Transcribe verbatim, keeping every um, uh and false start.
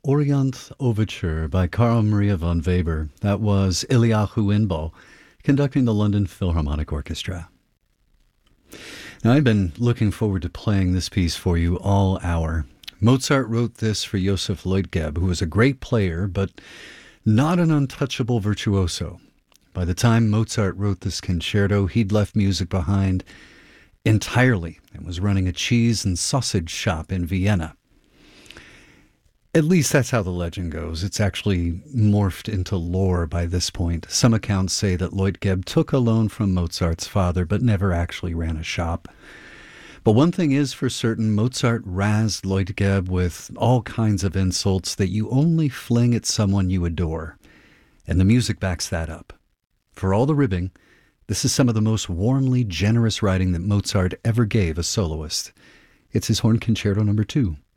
Orient Overture by Carl Maria von Weber. That was Eliyahu Inbal conducting the London Philharmonic Orchestra. Now, I've been looking forward to playing this piece for you all hour. Mozart wrote this for Joseph Leutgeb, who was a great player, but not an untouchable virtuoso. By the time Mozart wrote this concerto, he'd left music behind entirely and was running a cheese and sausage shop in Vienna. At least that's how the legend goes. It's actually morphed into lore by this point. Some accounts say that Leutgeb took a loan from Mozart's father, but never actually ran a shop. But one thing is for certain, Mozart razzed Leutgeb with all kinds of insults that you only fling at someone you adore. And the music backs that up. For all the ribbing, this is some of the most warmly generous writing that Mozart ever gave a soloist. It's his Horn Concerto number two.